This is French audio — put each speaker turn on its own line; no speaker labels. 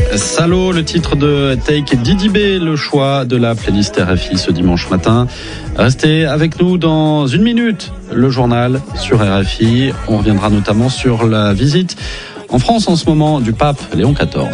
Salaud, le titre de Take Didi B, le choix de la playlist RFI ce dimanche matin. Restez avec nous dans une minute, le journal sur RFI. On reviendra notamment sur la visite en France en ce moment du pape Léon XIV.